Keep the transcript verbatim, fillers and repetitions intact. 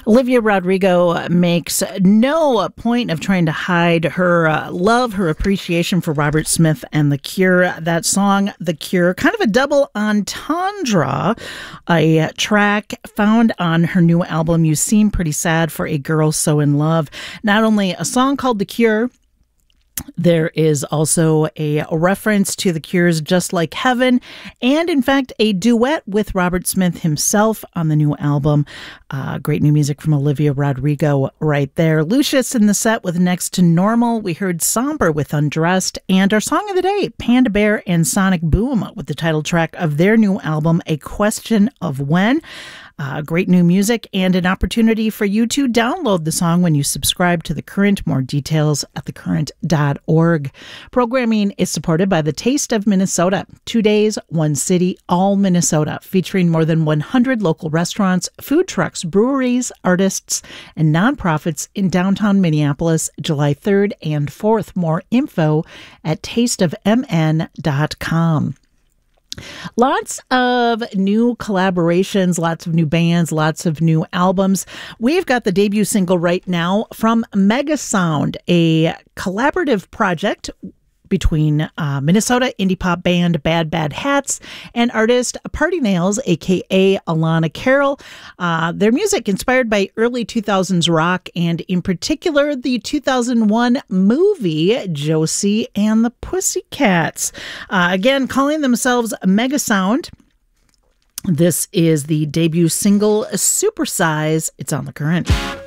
Olivia Rodrigo makes no point of trying to hide her uh, love, her appreciation for Robert Smith and The Cure. That song, The Cure, kind of a double entendre, a track found on her new album, You Seem Pretty Sad for a Girl So in Love. Not only a song called The Cure, there is also a reference to The Cure's Just Like Heaven, and in fact, a duet with Robert Smith himself on the new album. Uh, great new music from Olivia Rodrigo right there. Lucius in the set with Next to Normal. We heard Somber with Undressed, and our song of the day, Panda Bear and Sonic Boom with the title track of their new album, A Question of When. Uh, great new music and an opportunity for you to download the song when you subscribe to The Current. More details at the current dot org. Programming is supported by the Taste of Minnesota. Two days, one city, all Minnesota, featuring more than one hundred local restaurants, food trucks, breweries, artists, and nonprofits in downtown Minneapolis, July third and fourth. More info at taste of m n dot com. Lots of new collaborations, lots of new bands, lots of new albums. We've got the debut single right now from Megasound, a collaborative project between uh, Minnesota indie pop band Bad Bad Hats and artist Party Nails, a k a. Alana Carroll. Uh, their music inspired by early two thousands rock, and in particular the two thousand one movie Josie and the Pussycats. Uh, again, calling themselves Megasound. This is the debut single, Supersize. It's on The Current.